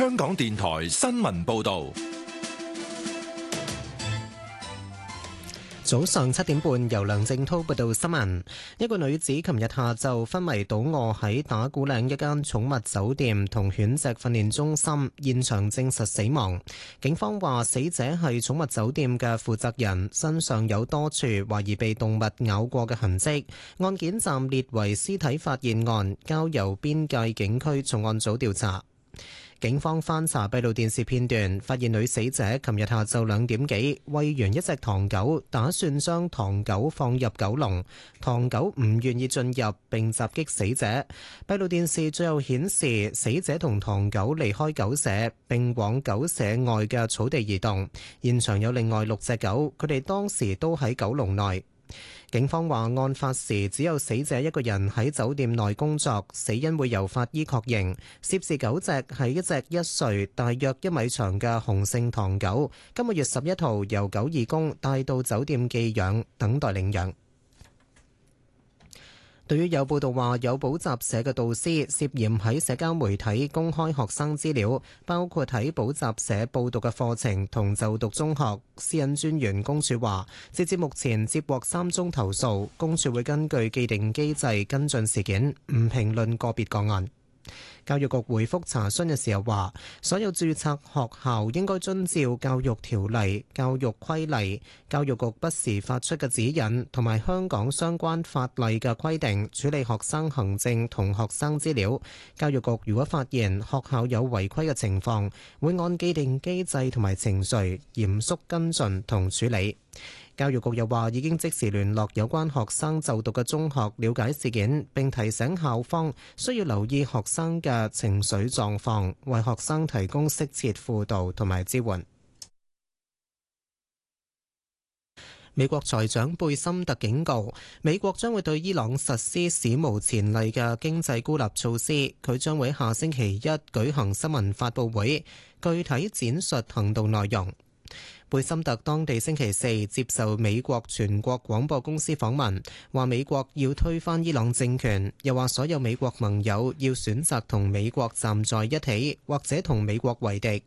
香港電台新聞報道。 早上7點半，由梁正滔報道新聞。一個女子琴日下晝昏迷倒卧喺打鼓嶺一間寵物酒店同犬隻訓練中心，現場證實死亡。警方話死者係寵物酒店嘅負責人，身上有多處懷疑被動物咬過嘅痕跡。案件暫列為屍體發現案，交由邊界警區重案組調查。警方翻查閉路電視片段，發現女死者琴日下晝2點幾餵完一隻唐狗，打算將唐狗放入狗籠，唐狗唔願意進入並襲擊死者。閉路電視最後顯示死者同唐狗離開狗舍並往狗舍外嘅草地移動，現場有另外6隻狗，佢哋當時都喺狗籠內。警方話案發時只有死者一個人喺酒店內工作，死因會由法醫確認。涉事狗隻係一隻1歲大約1米長嘅雄性唐狗，今個月11號由狗義工帶到酒店寄養，等待領養。對於有報道話有補習社嘅導師涉嫌喺社交媒體公開學生資料，包括喺補習社報讀嘅課程同就讀中學，私隱專員公署話，截至目前接獲3宗投訴，公署會根據既定機制跟進事件，唔評論個別個案。教育局回覆查詢嘅時候話，所有註冊學校應該遵照教育條例、教育規例、教育局不時發出嘅指引同埋香港相關法例嘅規定處理學生行政同學生資料。教育局如果發現學校有違規嘅情況，會按既定機制同埋程序嚴肅跟進同處理。教育局又話已經即時聯絡有關學生就讀嘅中學了解事件，並提醒校方需要留意學生嘅情緒狀況，為學生提供適切輔導同埋支援。美國財長貝森特警告，美國將會對伊朗實施史無前例嘅經濟孤立措施。佢將會下星期一舉行新聞發佈會，具體展述行動內容。貝森特當地星期4接受美國全國廣播公司訪問，話美國要推翻伊朗政權，又話所有美國盟友要選擇同美國站在一起，或者同美國為敵。